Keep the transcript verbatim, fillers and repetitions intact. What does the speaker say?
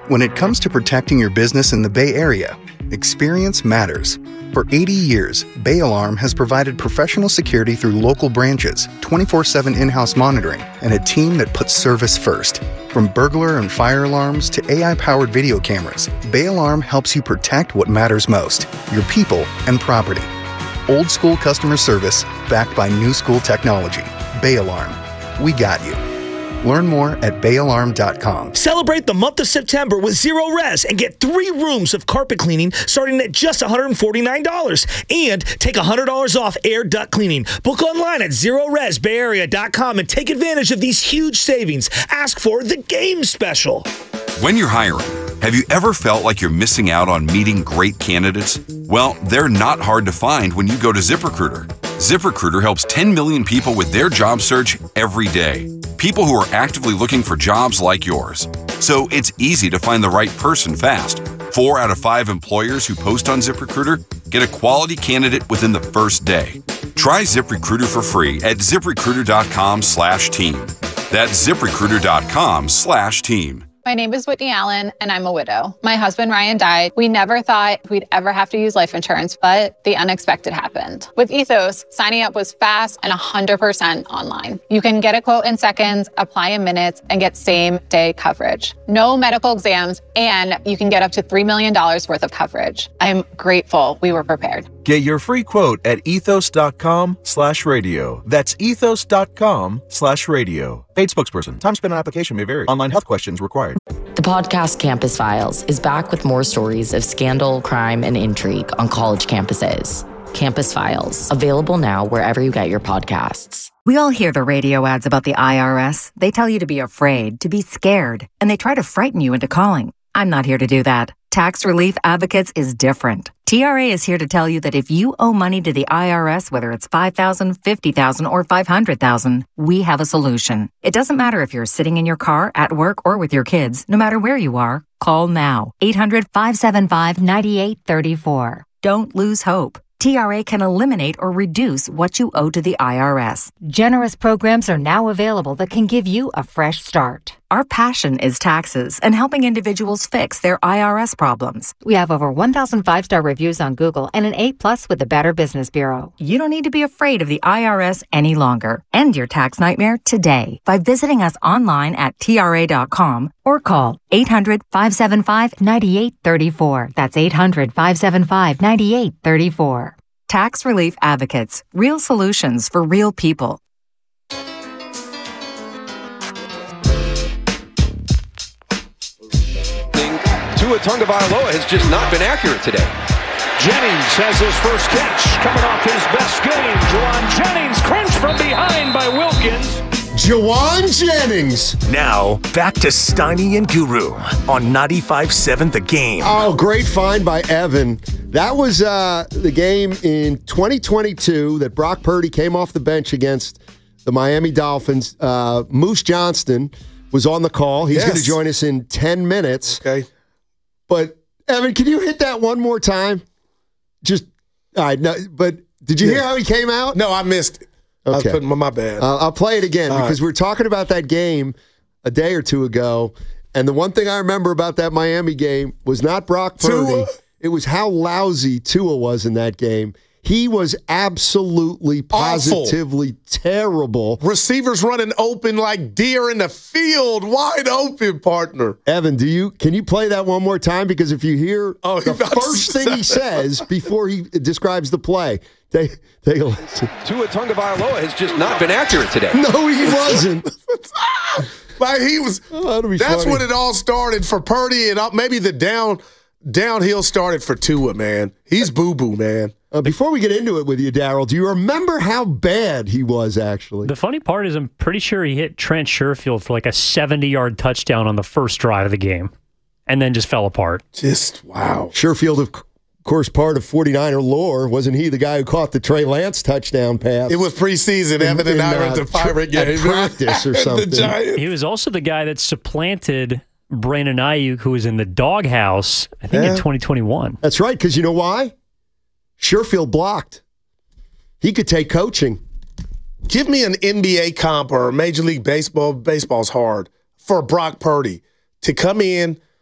When it comes to protecting your business in the Bay Area, experience matters. For eighty years, Bay Alarm has provided professional security through local branches, twenty-four seven in-house monitoring, and a team that puts service first. From burglar and fire alarms to A I-powered video cameras, Bay Alarm helps you protect what matters most, your people and property. Old school customer service backed by new school technology. Bay Alarm. We got you. Learn more at bay alarm dot com. Celebrate the month of September with Zero Res and get three rooms of carpet cleaning starting at just one hundred forty-nine dollars. And take one hundred dollars off air duct cleaning. Book online at zero res bay area dot com and take advantage of these huge savings. Ask for the game special. When you're hiring, have you ever felt like you're missing out on meeting great candidates? Well, they're not hard to find when you go to ZipRecruiter. ZipRecruiter helps ten million people with their job search every day. People who are actively looking for jobs like yours. So it's easy to find the right person fast. Four out of five employers who post on ZipRecruiter get a quality candidate within the first day. Try ZipRecruiter for free at ZipRecruiter.com slash team. That's ZipRecruiter.com slash team. My name is Whitney Allen, and I'm a widow. My husband, Ryan, died. We never thought we'd ever have to use life insurance, but the unexpected happened. With Ethos, signing up was fast and one hundred percent online. You can get a quote in seconds, apply in minutes, and get same-day coverage. No medical exams, and you can get up to three million dollars worth of coverage. I'm grateful we were prepared. Get your free quote at ethos.com slash radio. That's ethos.com slash radio. Paid spokesperson. Time spent on application may vary. Online health questions required. The podcast Campus Files is back with more stories of scandal, crime, and intrigue on college campuses. Campus Files, available now wherever you get your podcasts. We all hear the radio ads about the I R S. They tell you to be afraid, to be scared, and they try to frighten you into calling. I'm not here to do that. Tax Relief Advocates is different. T R A is here to tell you that if you owe money to the I R S, whether it's five thousand dollars, fifty thousand dollars, or five hundred thousand dollars, we have a solution. It doesn't matter if you're sitting in your car, at work, or with your kids. No matter where you are, call now. eight hundred, five seven five, nine eight three four. Don't lose hope. T R A can eliminate or reduce what you owe to the I R S. Generous programs are now available that can give you a fresh start. Our passion is taxes and helping individuals fix their I R S problems. We have over one thousand five-star reviews on Google and an A plus with the Better Business Bureau. You don't need to be afraid of the I R S any longer. End your tax nightmare today by visiting us online at T R A dot com or call eight hundred, five seven five, nine eight three four. That's eight hundred, five seven five, nine eight three four. Tax Relief Advocates. Real solutions for real people. Tua Tagovailoa has just not been accurate today. Jennings has his first catch, coming off his best game. Juwan Jennings crunched from behind by Wilkins. Juwan Jennings. Now, back to Steiny and Guru on ninety-five seven The Game. Oh, great find by Evan. That was uh, the game in twenty twenty-two that Brock Purdy came off the bench against the Miami Dolphins. Uh, Moose Johnston was on the call. He's yes. going to join us in ten minutes. Okay. But, Evan, can you hit that one more time? Just, all right, no, but did you yeah. hear how he came out? No, I missed it. Okay. I was putting, my bad. Uh, I'll play it again All because right. we were talking about that game a day or two ago, and the one thing I remember about that Miami game was not Brock Purdy. Tua? It was how lousy Tua was in that game. He was absolutely, positively Awful. terrible. Receivers running open like deer in the field, wide open, partner. Evan, do you can you play that one more time? Because if you hear oh, the first thing he says before he describes the play, take, take a listen. Tua Tagovailoa has just not been accurate today. No, he wasn't. Like he was. Oh, that's funny. when it all started for Purdy, and maybe the down downhill started for Tua. Man, he's boo boo, man. Uh, before we get into it with you, Daryl, do you remember how bad he was, actually? The funny part is I'm pretty sure he hit Trent Sherfield for like a seventy-yard touchdown on the first drive of the game and then just fell apart. Just, wow. Sherfield, of course, part of forty-niner lore. Wasn't he the guy who caught the Trey Lance touchdown pass? It was preseason. Evan and I were at the Pirate game. At practice or something. He was also the guy that supplanted Brandon Ayuk, who was in the doghouse, I think, yeah. in twenty twenty-one. That's right, because you know why? Sherfield blocked. He could take coaching. Give me an N B A comp or Major League Baseball. Baseball's hard for Brock Purdy to come in,